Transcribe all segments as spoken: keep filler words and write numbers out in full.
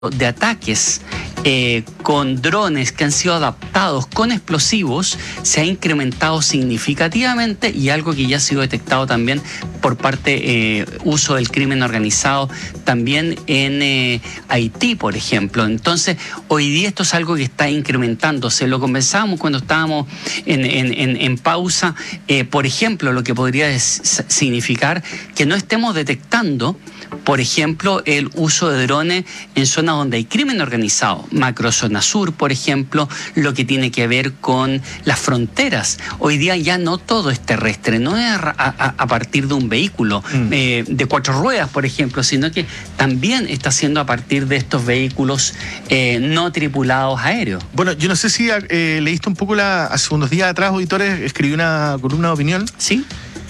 de ataques eh, con drones que han sido adaptados con explosivos se ha incrementado significativamente, y algo que ya ha sido detectado también por parte eh, uso del crimen organizado también en eh, Haití, por ejemplo. Entonces, hoy día esto es algo que está incrementándose. Lo conversábamos cuando estábamos en, en, en, en pausa. Eh, por ejemplo, lo que podría significar que no estemos detectando, por ejemplo, el uso de drones en zonas donde hay crimen organizado, macrozona sur, por ejemplo, lo que tiene que ver con las fronteras. Hoy día ya no todo es terrestre, no es a, a, a partir de un vehículo mm. eh, de cuatro ruedas, por ejemplo, sino que también está siendo a partir de estos vehículos eh, no tripulados aéreos. Bueno, yo no sé si eh, leíste un poco la, hace unos días atrás, auditores, escribí una columna de opinión. Sí.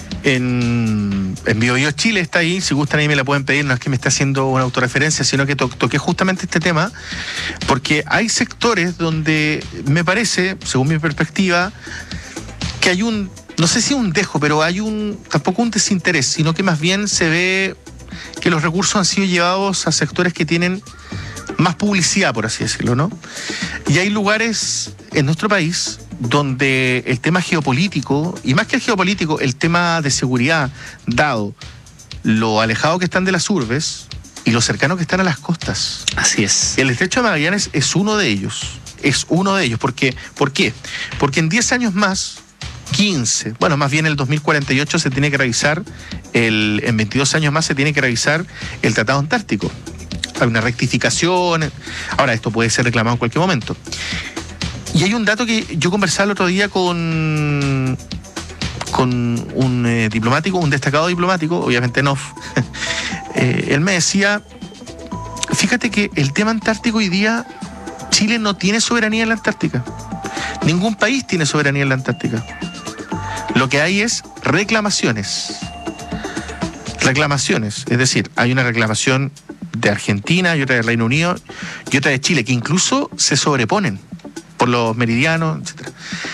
En, en BioBio Chile está ahí, si gustan ahí me la pueden pedir, no es que me esté haciendo una autorreferencia, sino que to toqué justamente este tema, porque hay sectores donde me parece, según mi perspectiva, que hay un, no sé si un dejo, pero hay un, tampoco un desinterés, sino que más bien se ve que los recursos han sido llevados a sectores que tienen más publicidad, por así decirlo, ¿no? Y hay lugares en nuestro país donde el tema geopolítico, y más que el geopolítico, el tema de seguridad, dado lo alejado que están de las urbes y lo cercano que están a las costas. Así es. El estrecho de Magallanes es uno de ellos, es uno de ellos. ¿Por qué? ¿Por qué? Porque en diez años más, quince, bueno, más bien el dos mil cuarenta y ocho se tiene que revisar, el, en veintidós años más se tiene que revisar el Tratado Antártico. Hay una rectificación, ahora esto puede ser reclamado en cualquier momento. Y hay un dato que yo conversaba el otro día con, con un eh, diplomático, un destacado diplomático, obviamente no. eh, él me decía, fíjate que el tema antártico hoy día, Chile no tiene soberanía en la Antártica. Ningún país tiene soberanía en la Antártica. Lo que hay es reclamaciones. Reclamaciones, es decir, hay una reclamación de Argentina y otra de Reino Unido y otra de Chile, que incluso se sobreponen por los meridianos, etcétera.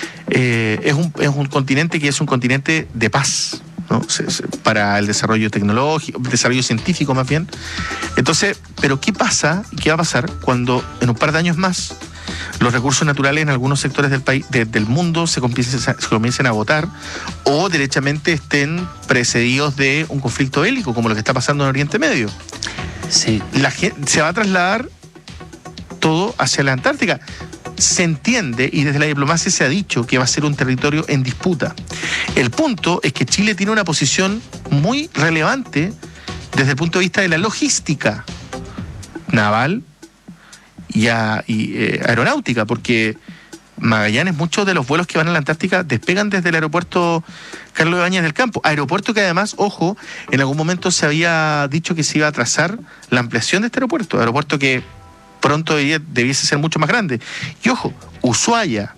Eh, es, un, es un continente que es un continente de paz, ¿no? Se, se, para el desarrollo tecnológico, desarrollo científico más bien. Entonces, pero ¿qué pasa y qué va a pasar cuando en un par de años más los recursos naturales en algunos sectores del país, de, del mundo se comiencen, se comiencen a agotar o derechamente estén precedidos de un conflicto bélico, como lo que está pasando en Oriente Medio? Sí. La gente, se va a trasladar todo hacia la Antártica. Se entiende, y desde la diplomacia se ha dicho, que va a ser un territorio en disputa. El punto es que Chile tiene una posición muy relevante desde el punto de vista de la logística naval y, a, y eh, aeronáutica, porque Magallanes, muchos de los vuelos que van a la Antártica despegan desde el aeropuerto Carlos Ibáñez del Campo, aeropuerto que además, ojo, en algún momento se había dicho que se iba a trazar la ampliación de este aeropuerto, aeropuerto que pronto debiese ser mucho más grande. Y ojo, Ushuaia,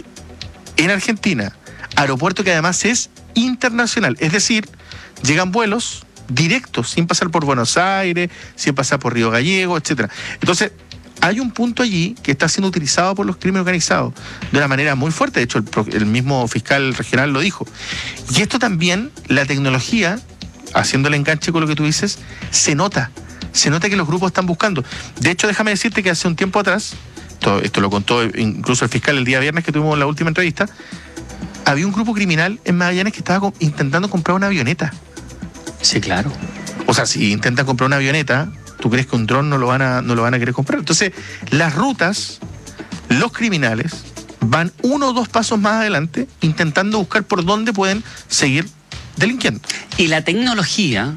en Argentina, aeropuerto que además es internacional, es decir, llegan vuelos directos, sin pasar por Buenos Aires, sin pasar por Río Gallego, etcétera. Entonces, hay un punto allí que está siendo utilizado por los crímenes organizados de una manera muy fuerte. De hecho, el, el mismo fiscal regional lo dijo. Y esto también, la tecnología, haciendo el enganche con lo que tú dices, se nota. Se nota que los grupos están buscando. De hecho, déjame decirte que hace un tiempo atrás, esto, esto lo contó incluso el fiscal el día viernes que tuvimos la última entrevista, había un grupo criminal en Magallanes que estaba intentando comprar una avioneta. Sí, claro. O sea, si intentan comprar una avioneta, ¿tú crees que un dron no lo van a, no lo van a querer comprar? Entonces, las rutas, los criminales, van uno o dos pasos más adelante intentando buscar por dónde pueden seguir delinquiendo. Y la tecnología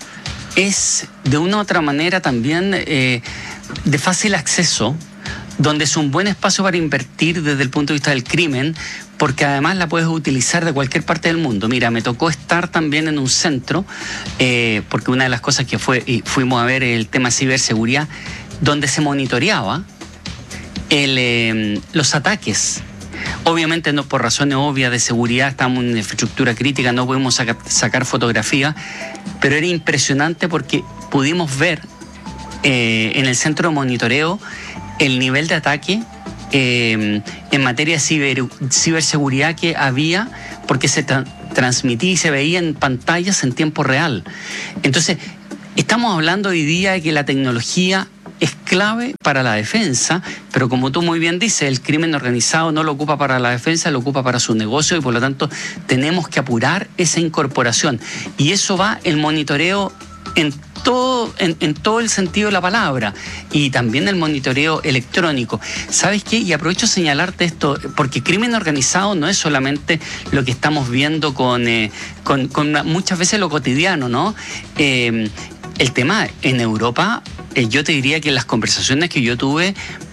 es de una u otra manera también eh, de fácil acceso, donde es un buen espacio para invertir desde el punto de vista del crimen, porque además la puedes utilizar de cualquier parte del mundo. Mira, me tocó estar también en un centro, eh, porque una de las cosas que fue, y fuimos a ver el tema de ciberseguridad, donde se monitoreaba el, eh, los ataques. Obviamente, no, por razones obvias de seguridad, estamos en infraestructura crítica, no podemos sacar, sacar fotografía, pero era impresionante porque pudimos ver eh, en el centro de monitoreo el nivel de ataque eh, en materia de ciber, ciberseguridad que había, porque se tra transmitía y se veía en pantallas en tiempo real. Entonces, estamos hablando hoy día de que la tecnología es clave para la defensa, pero como tú muy bien dices, el crimen organizado no lo ocupa para la defensa, lo ocupa para su negocio y por lo tanto tenemos que apurar esa incorporación. Y eso va el monitoreo en todo, en, en todo el sentido de la palabra, y también el monitoreo electrónico. ¿Sabes qué? Y aprovecho a señalarte esto, porque crimen organizado no es solamente lo que estamos viendo con, eh, con, con muchas veces lo cotidiano, ¿no? Eh, el tema en Europa, eh, yo te diría que en las conversaciones que yo tuve,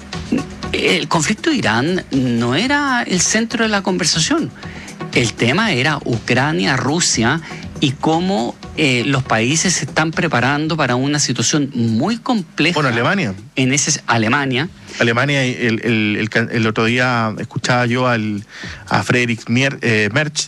el conflicto de Irán no era el centro de la conversación. El tema era Ucrania, Rusia, y cómo eh, los países se están preparando para una situación muy compleja. Bueno, Alemania. En ese, Alemania. Alemania, el, el, el, el otro día escuchaba yo al, a Friedrich Mier, eh, Merz,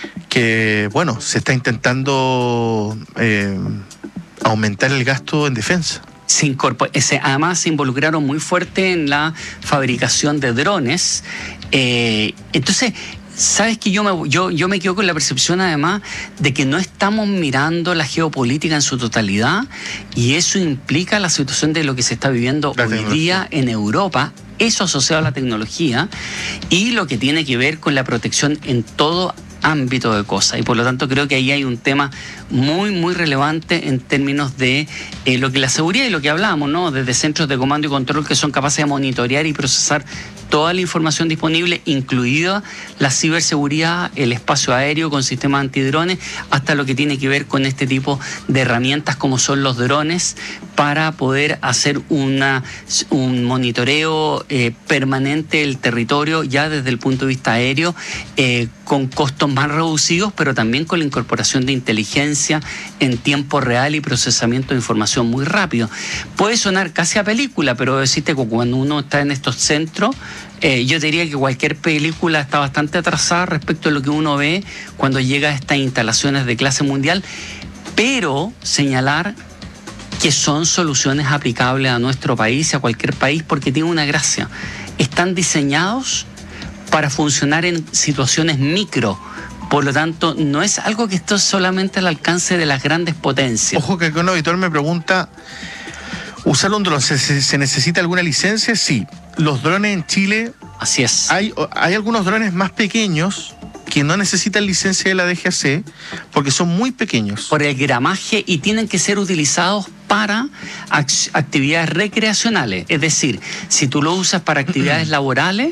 que, bueno, se está intentando eh, aumentar el gasto en defensa. Se incorpor- se, además se involucraron muy fuerte en la fabricación de drones. Eh, entonces... Sabes que yo me, yo, yo me quedo con la percepción además de que no estamos mirando la geopolítica en su totalidad, y eso implica la situación de lo que se está viviendo la hoy día en Europa, eso asociado a la tecnología y lo que tiene que ver con la protección en todo ámbito de cosas. Y por lo tanto creo que ahí hay un tema muy, muy relevante en términos de eh, lo que la seguridad y lo que hablamos, ¿no? Desde centros de comando y control que son capaces de monitorear y procesar toda la información disponible, incluida la ciberseguridad, el espacio aéreo con sistemas antidrones, hasta lo que tiene que ver con este tipo de herramientas como son los drones, para poder hacer una, un monitoreo eh, permanente del territorio ya desde el punto de vista aéreo, eh, con costos más reducidos, pero también con la incorporación de inteligencia en tiempo real y procesamiento de información muy rápido. Puede sonar casi a película, pero decirte que cuando uno está en estos centros, eh, yo diría que cualquier película está bastante atrasada respecto a lo que uno ve cuando llega a estas instalaciones de clase mundial, pero señalar que son soluciones aplicables a nuestro país, a cualquier país, porque tiene una gracia. Están diseñados para funcionar en situaciones micro. Por lo tanto, no es algo que esté solamente al alcance de las grandes potencias. Ojo que un auditor me pregunta, ¿usar un dron se, se necesita alguna licencia? Sí. Los drones en Chile... Así es. Hay, hay algunos drones más pequeños que no necesitan licencia de la D G A C porque son muy pequeños. Por el gramaje, y tienen que ser utilizados para actividades recreacionales. Es decir, si tú lo usas para actividades laborales,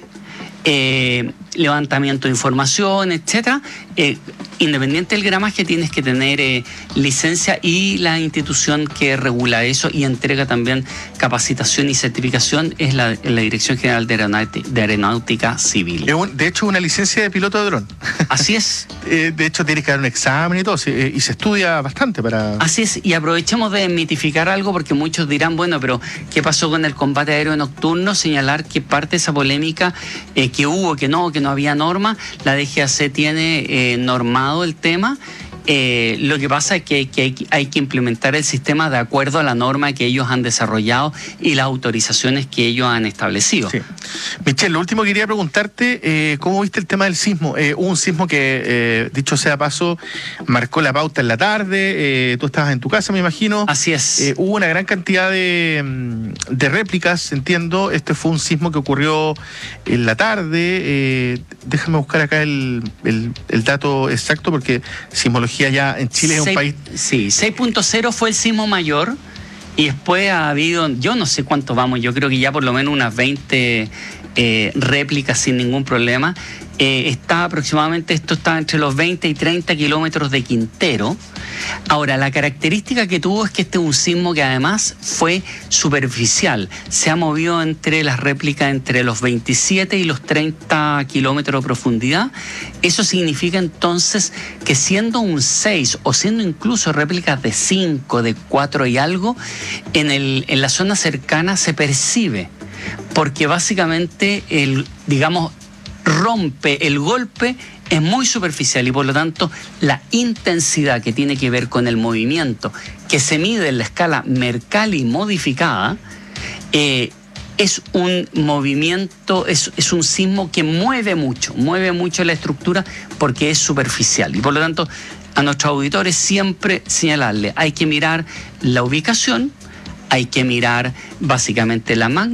eh, levantamiento de información, etcétera, eh, independiente del gramaje, tienes que tener eh, licencia, y la institución que regula eso y entrega también capacitación y certificación es la, la Dirección General de Aeronáutica, de Aeronáutica Civil. De hecho, una licencia de piloto de dron. Así es. eh, de hecho, tienes que dar un examen y todo, y se estudia bastante para... Así es, y aprovechemos de desmitificar algo, porque muchos dirán, bueno, pero ¿qué pasó con el combate aéreo nocturno? Señalar que parte de esa polémica eh, que hubo, que no, que no había norma, la D G A C tiene eh, normado el tema. Eh, lo que pasa es que, que hay, hay que implementar el sistema de acuerdo a la norma que ellos han desarrollado y las autorizaciones que ellos han establecido. Sí. Michelle, lo último que quería preguntarte, eh, ¿cómo viste el tema del sismo? Eh, hubo un sismo que, eh, dicho sea paso, marcó la pauta en la tarde, eh, tú estabas en tu casa, me imagino. Así es. Eh, hubo una gran cantidad de, de réplicas, entiendo. Este fue un sismo que ocurrió en la tarde. Eh, déjame buscar acá el, el, el dato exacto, porque sismología ya en Chile es un país... Sí, seis punto cero fue el sismo mayor, y después ha habido, yo no sé cuántos vamos, yo creo que ya por lo menos unas veinte eh, réplicas sin ningún problema. Eh, está aproximadamente, esto está entre los veinte y treinta kilómetros de Quintero. Ahora, la característica que tuvo es que este es un sismo que además fue superficial. Se ha movido entre las réplicas entre los veintisiete y los treinta kilómetros de profundidad. Eso significa entonces que siendo un seis o siendo incluso réplicas de cinco, de cuatro y algo, en, el, en la zona cercana se percibe. Porque básicamente, el, digamos, rompe el golpe, es muy superficial, y por lo tanto la intensidad que tiene que ver con el movimiento que se mide en la escala Mercalli modificada eh, es un movimiento, es, es un sismo que mueve mucho, mueve mucho la estructura porque es superficial, y por lo tanto a nuestros auditores siempre señalarle, hay que mirar la ubicación, hay que mirar básicamente la magnitud